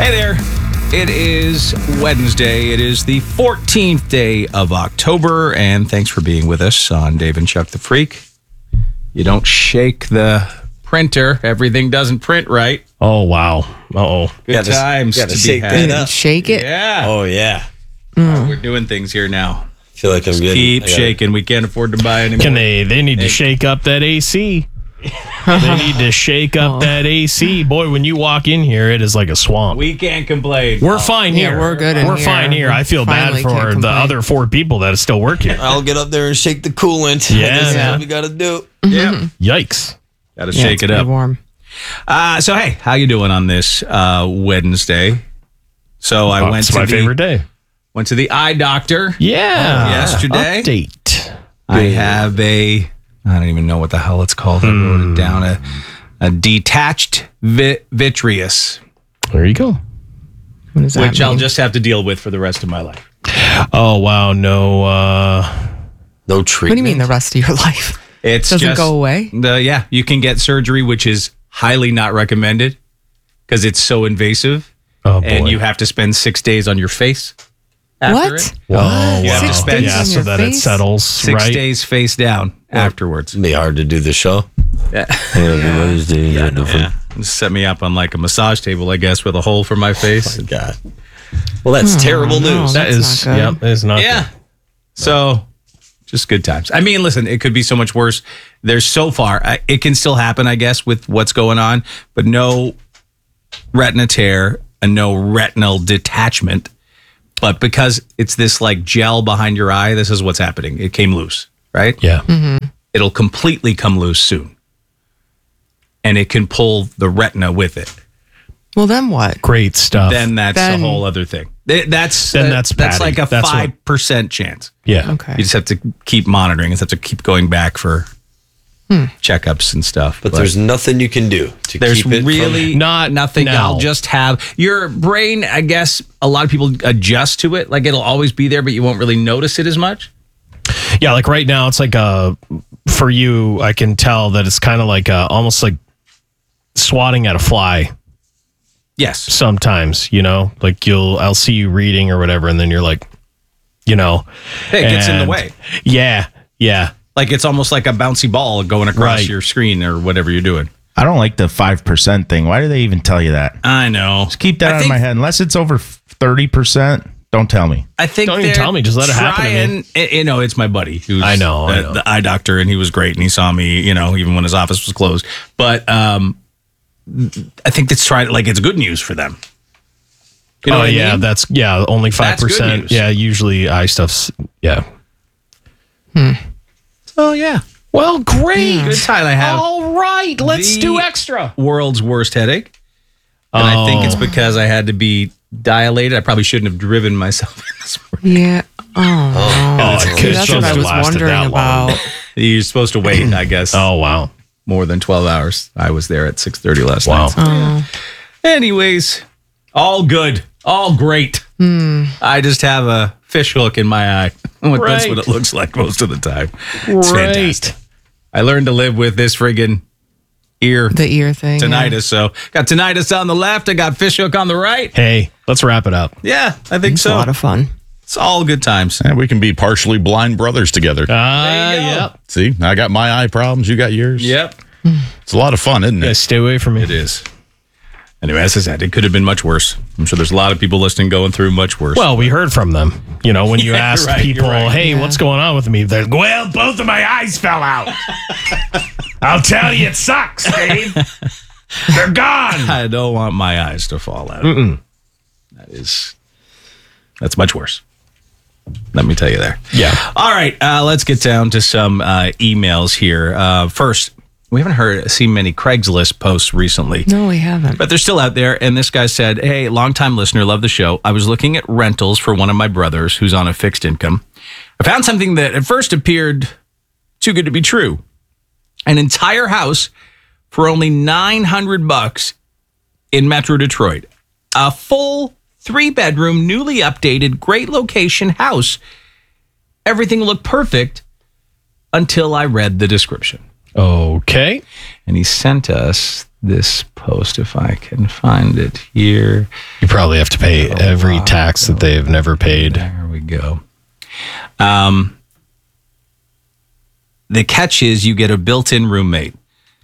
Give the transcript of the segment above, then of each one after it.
Hey there. It is Wednesday. It is the 14th day of October, and thanks for being with us on Dave and Chuck the Freak. You don't shake the printer. Everything doesn't print right. Oh, wow. Uh-oh. Good times gotta to shake be that had. up. Shake it? Yeah. Oh, yeah. We're doing things here now. I feel like I'm good. Keep shaking. We can't afford to buy anymore. They need to shake up that AC. They need to shake up that AC. Boy, when you walk in here, it is like a swamp. We can't complain. We're fine here. Yeah, we're good in We're here. fine here. I feel bad Finally can't for the complain. other 4 people that still work here. I'll get up there and shake the coolant. Yeah. That's Yeah. what we got to do. Yeah. Yikes. Got to shake it's it pretty up. warm. So, hey, how you doing on this Wednesday? So I went It's to my favorite day. Went to the eye doctor. Yeah. Yesterday. Update. I have I don't even know what the hell it's called. I wrote it down. A detached vitreous, There you go. What does that which I'll mean? just have to deal with for the rest of my life. Oh, wow. No. No What treatment. do you mean the rest of your life? It's Doesn't just, go away? Yeah, you can get surgery, which is highly not recommended because it's so invasive, Oh, boy. and you have to spend 6 days on your face. After What? it. Oh, You have to wow. spend Yeah, on so your that it face? settles, 6 right? days face down afterwards. It'd be hard to do the show. Yeah. Everybody's doing that different. Set me up on like a massage table, I guess, with a hole for my face. God. Well, that's terrible no. news. That That's is, not good. yep, that is not Yeah. So, just good times. I mean, listen, it could be so much worse. There's so far. It can still happen, I guess, with what's going on, but no retina tear and no retinal detachment. But because it's this like gel behind your eye, this is what's happening. It came loose, right? Yeah. It'll completely come loose soon. And it can pull the retina with it. Well, then what? Great stuff. Then that's Then- a whole other thing. That's that's like a patty. That's what- 5% chance. yeah. Okay. You just have to keep monitoring. You just have to keep going back for checkups and stuff. But there's nothing you can do to there's keep it really nothing. now. I'll just have your brain. I guess a lot of people adjust to it. Like it'll always be there, but you won't really notice it as much. Yeah, like right now, it's like for you, I can tell that it's kind of like almost like swatting at a fly Yes. sometimes, like I'll see you reading or whatever, and then you're like, Hey, it gets in the and- way. Yeah. Like it's almost like a bouncy ball going across Right. your screen or whatever you're doing. I don't like the 5% thing. Why do they even tell you that? I know. Just keep that I out think- of my head. Unless it's over 30%, don't tell me. I think Don't even they're tell me, just let it happen to me. trying- it's my buddy who's I know. the eye doctor, and he was great, and he saw me, even when his office was closed. But I think it's it's good news for them. You know what I mean? that's only 5%. That's good news. Yeah, usually eye stuff's Oh yeah, Well, great. good time I have. All right, let's The do extra. World's worst headache, and I think it's because I had to be dilated. I probably shouldn't have driven myself in this morning. Yeah. Oh, it's See, that's what I was lasted wondering that long. about. You're supposed to wait, I guess, Oh, wow. more than 12 hours. I was there at 6:30 last Wow. night. Anyways, all good, all great. I just have a fish hook in my eye. That's Right. what it looks like most of the time. It's Right. fantastic. I learned to live with this friggin' ear The ear thing. tinnitus. So got tinnitus on the left. I got fish hook on the right. Hey, let's wrap it up. Yeah, I think It's a so. lot of fun. It's all good times. And we can be partially blind brothers together. Yep. See, I got my eye problems, you got yours. Yep, It's a lot of fun, isn't Yeah, it? stay away from me. it is. Anyway, as I said, it could have been much worse. I'm sure there's a lot of people listening going through much worse. Well, we heard from them. When you Yeah, ask you're right, people, you're right. hey, Yeah. what's going on with me? They're like, well, both of my eyes fell out. I'll tell you, it sucks, Dave. They're gone. I don't want my eyes to fall out. That's much worse. Let me tell you there. Yeah. All right, let's get down to some emails here. First, we haven't seen many Craigslist posts recently. No, we haven't. But they're still out there. And this guy said, hey, longtime listener, love the show. I was looking at rentals for one of my brothers who's on a fixed income. I found something that at first appeared too good to be true. An entire house for only $900 in Metro Detroit. A full 3-bedroom, newly updated, great location house. Everything looked perfect until I read the description. Okay. And he sent us this post if I can find it here. You probably have to pay every tax that they've never paid. There we go. The catch is you get a built-in roommate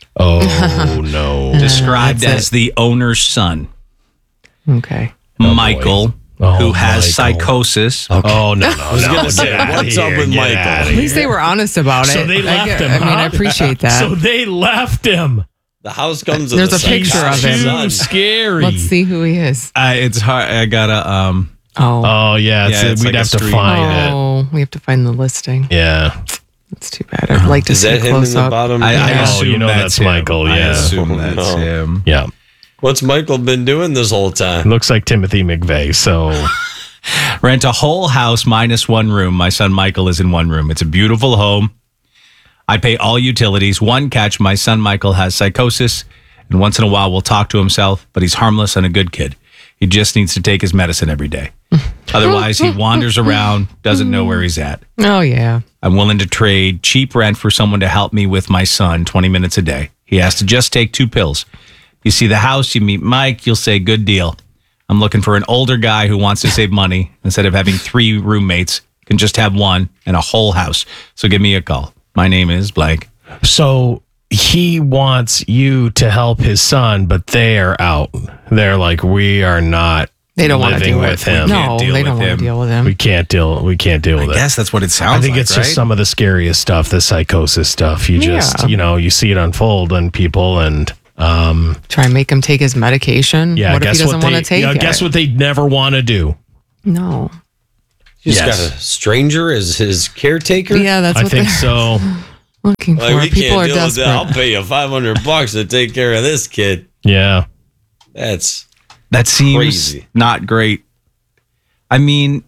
Oh, no. described that's as the owner's son, Okay. Michael, Oh, who has Michael. psychosis. Oh, no. I was gonna say, what's up with Michael? At least they were honest about it. So they left him, I mean, I huh? appreciate that. So they left him. The house comes with There's a picture of him. Too scary. Let's see who he is. It's hard. I gotta. Oh. Oh, yeah. it's we'd like a have to stream. find it. Oh, we have to find the listing. Yeah. It's too bad. I'd like to Is see that a him in close the up. bottom? I Oh, assume you know that's that's Michael, him. I yeah. assume Oh, that's no. him. Yeah. What's Michael been doing this whole time? Looks like Timothy McVeigh. So, Rent a whole house minus one room. My son Michael is in one room. It's a beautiful home. I pay all utilities. One catch, my son Michael has psychosis, and once in a while will talk to himself, but he's harmless and a good kid. He just needs to take his medicine every day. Otherwise, he wanders around, doesn't know where he's at. Oh, yeah. I'm willing to trade cheap rent for someone to help me with my son 20 minutes a day. He has to just take 2 pills. You see the house, you meet Mike, you'll say, good deal. I'm looking for an older guy who wants to save money. Instead of having 3 roommates, can just have one and a whole house. So give me a call. My name is blank. so he wants you to help his son, but they are out. They're like, we are not. They don't want to living deal with with him. No, deal they don't with want him. to deal with him. We can't deal with I it. guess that's what it sounds I think like, it's just right? some of the scariest stuff, the psychosis stuff. You just, Yeah. you see it unfold on people, and Try and make him take his medication. yeah, What if he guess doesn't what want they to take it? guess what they never want to do. No. You just Yes. got a stranger as his caretaker? Yeah, that's I what think they're so. looking for. Like, we People can't are deal with that. I'll desperate. pay you $500 to take care of this kid. Yeah. That's That seems Crazy. not great. I mean,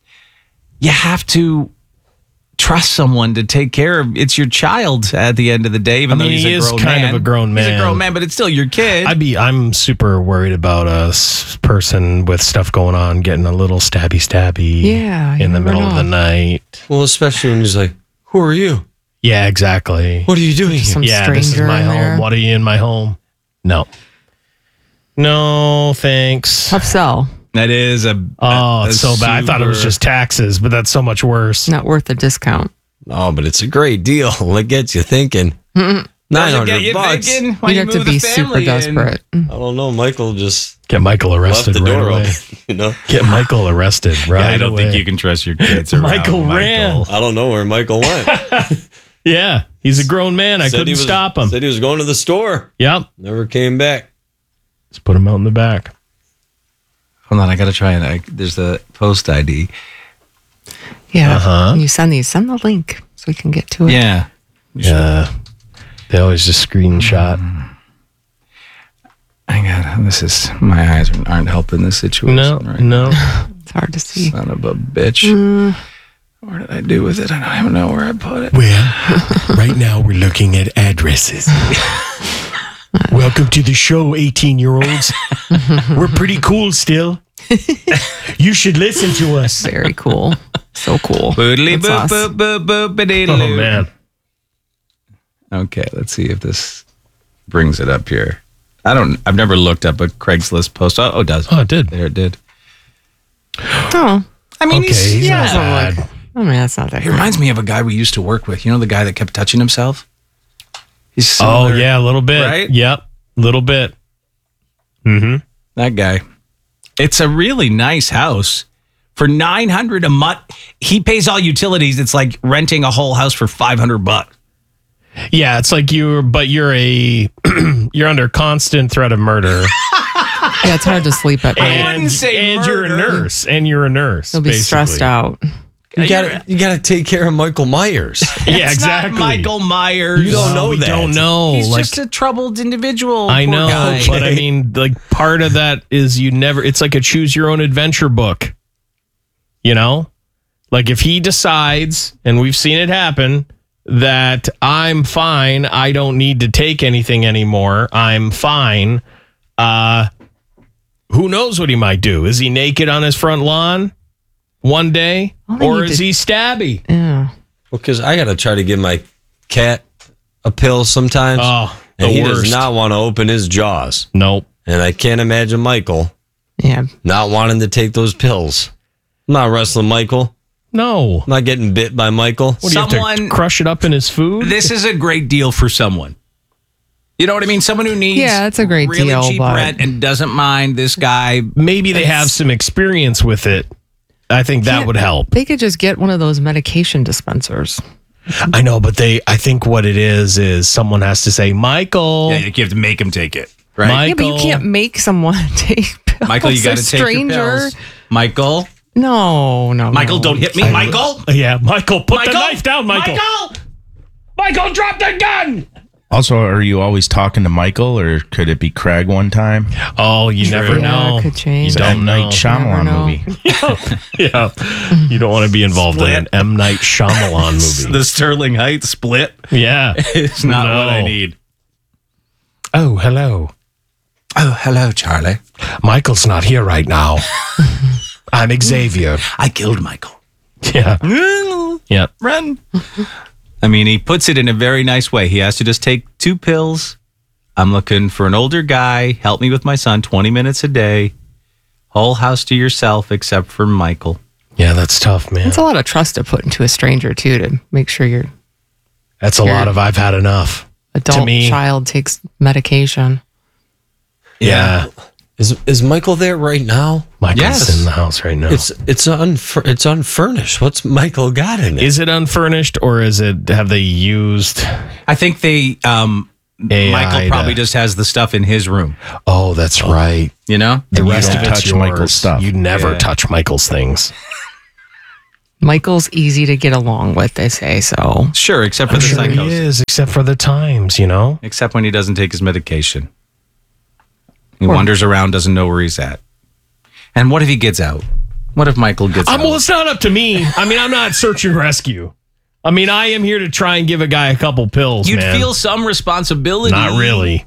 you have to trust someone to take care of. It's your child at the end of the day. Even I mean, though he's he a is grown kind man. of a grown He's man. a grown man, but it's still your kid. I'm super worried about a person with stuff going on getting a little stabby Yeah, you in the never middle of the know. night. well, especially when he's like, "Who are you? Yeah, exactly. What are you doing here?" Some Yeah, this is stranger my in home. there. What are you in my home? No, thanks. Tough sell. that is a Oh, a it's so bad. I thought it was super- just taxes, but that's so much worse. Not worth the discount. Oh, but it's a great deal. It gets you thinking. Doesn't get you $900. thinking when You'd you have to move the be super family in. desperate. I don't know. Michael just Get Michael left arrested the right door away. open. You know, Get Michael arrested right Yeah, I don't away. think you can trust your kids around Michael ran. I don't know where Michael went. Yeah, he's a grown man. I Said he couldn't was- stop him. Said he was going to the store. Yep. Never came back. Let's put him out in the back. Hold on, I gotta try and there's the post ID. Yeah. Uh-huh. When you send send the link so we can get to it. Yeah. Yeah. They always just screenshot. I got this is my eyes aren't helping this situation No, right no. It's hard to see. Son of a bitch. What did I do with it? I don't even know where I put it. Well, right now we're looking at addresses. Welcome to the show, 18-year-olds. We're pretty cool still. You should listen to us. Very cool. So cool. Boodly That's boop us. boop boop boop badee Oh, man. Okay, let's see if this brings it up here. I've never looked up a Craigslist post. Oh, it does. Oh, it did. There it did. Oh. I mean, Okay, he's not yeah. bad. I mean, that's not that He great. reminds me of a guy we used to work with. You know the guy that kept touching himself? He's Oh, similar, yeah, a little bit. Right? Yep, a little bit. Mm-hmm. That guy. It's a really nice house. For $900 a month, he pays all utilities. It's like renting a whole house for $500. Yeah, it's like you're under constant threat of murder. Yeah, it's hard to sleep at night. wouldn't say and you're a murder. nurse. And you're a nurse. You'll be basically. stressed out. You gotta take care of Michael Myers. Yeah, It's exactly. not Michael Myers. You don't know we that. don't know. He's like, just a troubled individual. I poor know, guy. but I mean, like part of that is it's like a choose your own adventure book. You know? Like if he decides, and we've seen it happen, that I'm fine, I don't need to take anything anymore, I'm fine. Who knows what he might do? Is he naked on his front lawn one day? All they Or need is to- he stabby? Yeah. Because I gotta try to give my cat a pill sometimes. Oh, And The he does worst. not want to open his jaws. Nope. And I can't imagine Michael Yeah. not wanting to take those pills. I'm not wrestling Michael. No. I'm not getting bit by Michael. What, do you have to Someone- crush it up in his food? This is a great deal for someone. You know what I mean? Someone who needs Yeah, it's a great really deal, cheap but- rent and doesn't mind this guy. Maybe they have some experience with it. I think that would help. They could just get one of those medication dispensers. I know, but I think what it is someone has to say, Michael. Yeah, you have to make him take it, right? Michael. Yeah, but you can't make someone take pills. Michael, you A got to take your stranger. pills. Michael, No. Michael, don't hit me, Michael. Yeah, Michael, put Michael, the knife down, Michael. Michael, drop the gun. Also, are you always talking to Michael, or could it be Craig one time? Oh, you never Yeah, know. it could change. You It's don't M. Night know. Shyamalan Never know. movie. Yeah. You don't want to be involved in an M. Night Shyamalan movie. The Sterling Heights split Yeah. is not No. what I need. Oh, hello. Oh, hello, Charlie. Michael's not here right now. I'm Xavier. I killed Michael. Yeah. Yeah. Run. I mean, he puts it in a very nice way. He has to just take 2 pills. I'm looking for an older guy. Help me with my son 20 minutes a day. Whole house to yourself except for Michael. Yeah, that's tough, man. It's a lot of trust to put into a stranger, too, to make sure your That's a lot of I've had enough. adult me- child takes medication. Yeah. Is Michael there right now? Michael's Yes. in the house right now. It's unfurnished. What's Michael got in it? Is it unfurnished or have they used I think they, AI Michael probably to- just has the stuff in his room, Oh, that's right. you know? The And you rest don't of it's touch Michael's yours. stuff. You never Yeah. touch Michael's things. Michael's easy to get along with, they say, so. Sure, except for I'm the sure he psychosis. is, except for the times, you know? Except when he doesn't take his medication. He wanders around, doesn't know where he's at. And what if he gets out? What if Michael gets out? Well, it's not up to me. I mean, I'm not search and rescue. I mean, I am here to try and give a guy a couple pills, You'd man. feel some responsibility. Not really.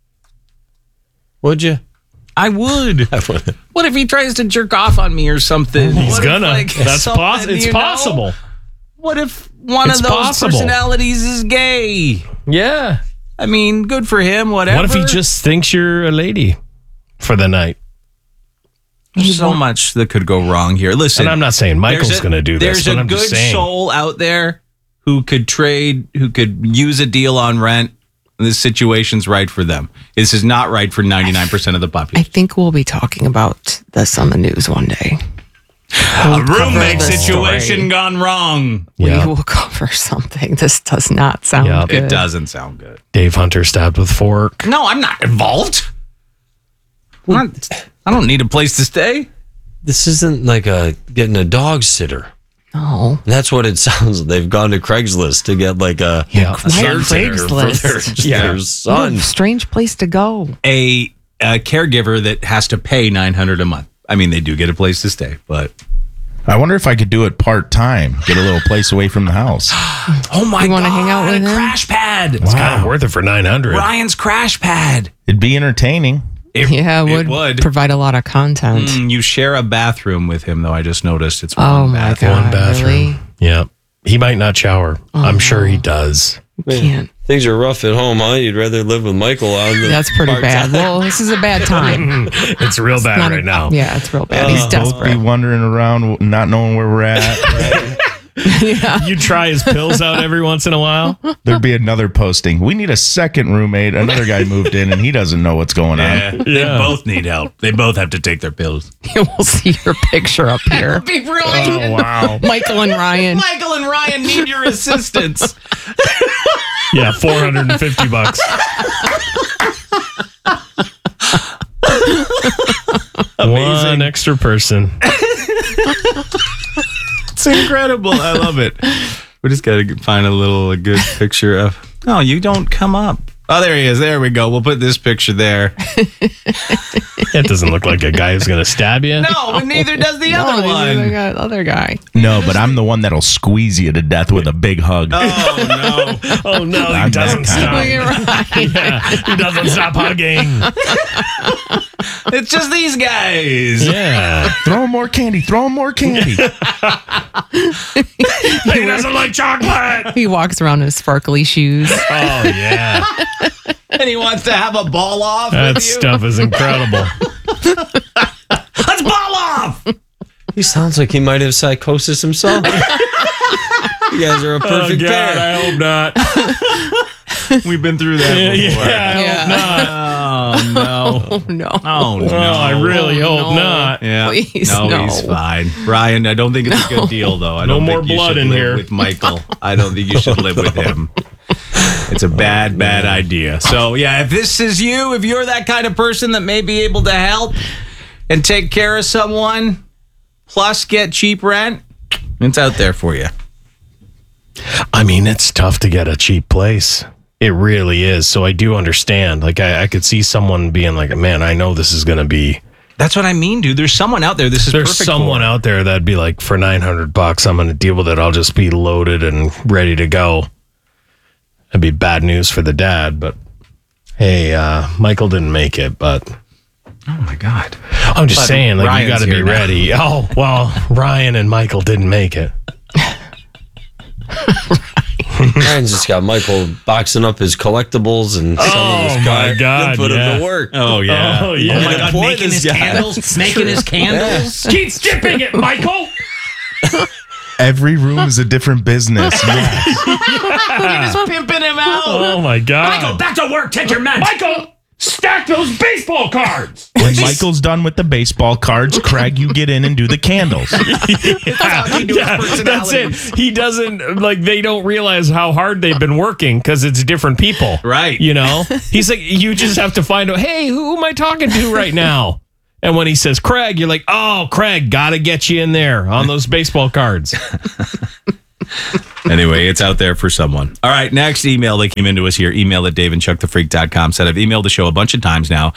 Would you? I would. What if he tries to jerk off on me or something? He's What if, gonna. like, That's something, It's you know? possible. What if one It's of those possible. personalities is gay? Yeah. I mean, good for him, whatever. What if he just thinks you're a lady for the night? There's so much that could go wrong here. Listen, And I'm not saying Michael's going to do this, There's but a I'm good just saying. soul out there who could trade, who could use a deal on rent. This situation's right for them. This is not right for 99% of the I population. think we'll be talking about this on the news one day. A roommate this situation story. gone wrong. Yeah. We will cover something. This does not sound Yeah. good. It doesn't sound good. Dave Hunter stabbed with fork. No, I'm not involved. I don't need a place to stay. This isn't like getting a dog sitter. No. That's what it sounds. They've gone to Craigslist to get like a Yeah. Why caretaker for their, Craigslist? their What son. a strange place to go. A caregiver that has to pay $900 a month. I mean, they do get a place to stay, but I wonder if I could do it part time. Get a little place away from the house. oh my You god! wanna hang out with him? Crash pad. It's kind of worth it for 900. Ryan's crash pad. It'd be entertaining. Yeah, it would, would. provide a lot of content. You share a bathroom with him, though. I just noticed it's Oh one my bathroom. God. One bathroom. Really? Yeah. He might not shower. I'm sure he does. Can't. Things are rough at home, huh? You'd rather live with Michael on the That's pretty bad. Well, this is a bad time. It's real bad Not right a- now. Yeah, it's real bad. He's Both desperate. be wandering around, not knowing where we're at. You try his pills out every once in a while. There'd be another posting. We need a second roommate. Another guy moved in and he doesn't know what's going on. They both need help. They both have to take their pills. We'll see your picture up here. Be brilliant. Oh, wow. Michael and Ryan. Michael and Ryan need your assistance. Yeah, $450. One extra person. It's incredible. I love it. We just got to find a good picture of. No, you don't come up. Oh, there he is. There we go. We'll put this picture there. That doesn't look like a guy who's going to stab you. No, but neither does the No, other this is one. the other guy. No, but I'm the one that'll squeeze you to death with a big hug. Oh, no. Oh, no, he I'm doesn't that stop. Look at Ryan. Yeah, he doesn't stop hugging. It's just these guys. Yeah. Throw him more candy. Throw him more candy. He doesn't like chocolate. He walks around in his sparkly shoes. Oh, yeah. and he wants to have a ball off That with you. stuff is incredible. Let's ball off. He sounds like he might have psychosis himself. You guys are a perfect pair. I hope not. We've been through that before. I hope not. Oh, no. Oh, no. Oh, no. Oh, I really hope not. Yeah. Please, no, no. he's fine. Ryan, I don't think it's a good deal, though. I No don't more think you blood should in live here. with Michael. I don't think you should live with him. It's a bad idea. So, yeah, if this is you, if you're that kind of person that may be able to help and take care of someone, plus get cheap rent, it's out there for you. I mean, it's tough to get a cheap place. It really is. So I do understand. Like, I could see someone being like, man, I know this is going to be. That's what I mean, dude. There's someone out there. This is There's perfect someone for. out there that'd be like, for $900, I'm going to deal with it. I'll just be loaded and ready to go. That'd be bad news for the dad. But hey, Michael didn't make it. But Oh, my God. I'm just But saying, like, Ryan's you got to be here now. ready. Oh, well, Ryan and Michael didn't make it. Ryan's just got Michael boxing up his collectibles and selling his Oh, car. my God, Put yeah. him to work. Oh, yeah. Oh, yeah. Oh, my God. Boy, Making this his guy. candles. Making his candles. Keep skipping it, Michael. Every room is a different business. Yes. Just pimping him out. Oh, my God. back to work. Take your meds. Michael, stack those baseball cards. When Michael's done with the baseball cards, Craig, you get in and do the candles. That's it. He doesn't, like, they don't realize how hard they've been working because it's different people. Right. You know? He's like, you just have to find out, hey, who am I talking to right now? And when he says Craig, you're like, oh, Craig, got to get you in there on those baseball cards. Anyway, it's out there for someone. All right, next email that came into us here, email at daveandchuckthefreak.com, said I've emailed the show a bunch of times now,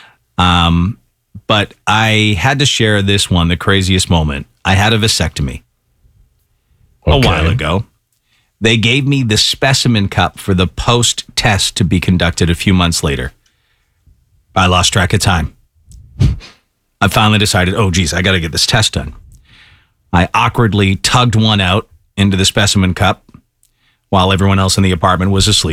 but I had to share this one, the craziest moment. I had a vasectomy a while ago. They gave me the specimen cup for the post-test to be conducted a few months later. I lost track of time. I finally decided, oh, geez, I got to get this test done. I awkwardly tugged one out into the specimen cup while everyone else in the apartment was asleep.